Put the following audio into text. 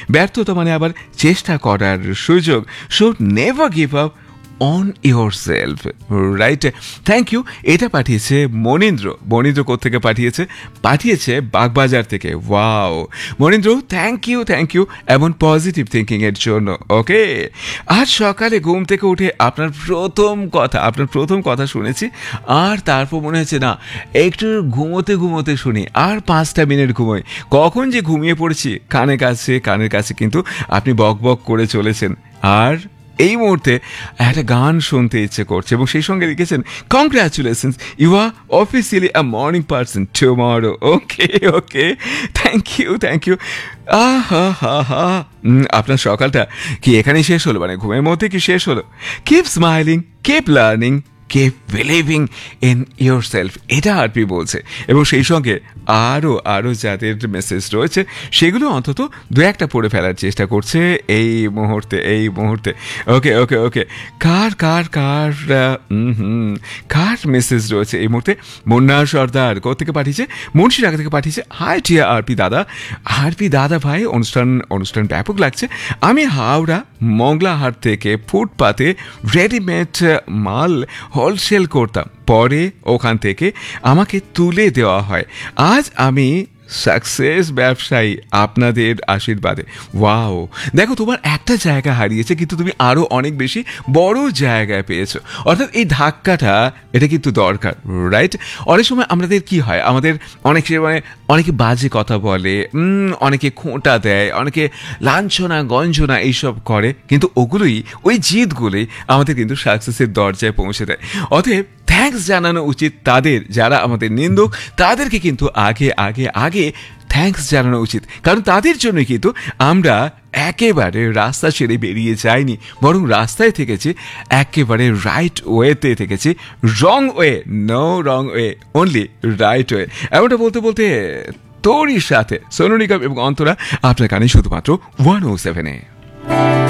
ব্যর্থতা মানে আবার চেষ্টা করার সুযোগ। So never give up on your self, right? Thank you. এটা পাঠিয়েছে মনীন্দ্র কোত্থেকে পাঠিয়েছে বাগবাজার থেকে। ওয়াও মনীন্দ্র, থ্যাংক ইউ এমন পজিটিভ থিঙ্কিং এর জন্য। ওকে, আজ সকালে ঘুম থেকে উঠে আপনার প্রথম কথা শুনেছি, আর তারপর মনে হচ্ছে না একটু ঘুমোতে শুনি, আর 5টা মিনিট ঘুমোই। কখন যে ঘুমিয়ে পড়েছি, কানের কাছে কিন্তু আপনি বক করে চলেছেন। আর এই মুহূর্তে একটা গান শুনতে ইচ্ছে করছে, এবং সেই সঙ্গে লিখেছেন congratulations, you R officially a morning person tomorrow. Okay, thank you. আপনার সকালটা কি এখানেই শেষ হলো? মানে ঘুমের মধ্যে কি শেষ হলো? Keep smiling, keep learning, keep believing in your self, এটা আরপি বলছে। এবং সেই সঙ্গে আরও যাদের মেসেজ রয়েছে সেগুলো অন্তত দু একটা পড়ে ফেলার চেষ্টা করছে এই মুহূর্তে। ওকে, কার মেসেজ রয়েছে এই মুহূর্তে? মুন্না সর্দার কোথেকে পাঠিয়েছে? মুন্সিরাঘা থেকে পাঠিয়েছে। হাই টিয়া আরপি দাদা ভাই, অনুষ্ঠান ব্যাপক লাগছে। আমি হাওড়া মংলাহাট থেকে ফুটপাতে রেডিমেড মাল হোলসেল করতাম, পরে ওখান থেকে আমাকে তুলে দেওয়া হয়। আজ আমি সাকসেস ব্যবসায়ী আপনাদের আশীর্বাদে। ওয়াও, দেখো তোমার একটা জায়গা হারিয়েছে, কিন্তু তুমি আরো অনেক বেশি বড় জায়গায় পেয়েছো। অর্থাৎ এই ধাক্কাটা, এটা কিন্তু দরকার, রাইট? অনেক সময় আমাদের কি হয়, আমাদের অনেকে বাজে কথা বলে, অনেকে খোঁটা দেয়, অনেকে লাঞ্ছনা গঞ্জনা এইসব করে, কিন্তু ওই জিতগুলোই আমাদের কিন্তু সাকসেসের দরজায় পৌঁছে দেয়। অতএব থ্যাঙ্কস জানানো উচিত তাদের, যারা আমাদের নিন্দুক, তাদেরকে কিন্তু আগে থ্যাঙ্কস জানানো উচিত, কারণ তাদের জন্য কিন্তু আমরা একেবারে রাস্তা ছেড়ে বেরিয়ে যাইনি, বরং রাস্তায় থেকেছি, একেবারে রাইট ওয়েতে থেকেছি। নো রং ওয়ে, অনলি রাইট ওয়ে। এমনটা বলতে তোরই সাথে সোনু নিগম এবং অন্তরা আপনার কানে শুধুমাত্র 107-এ।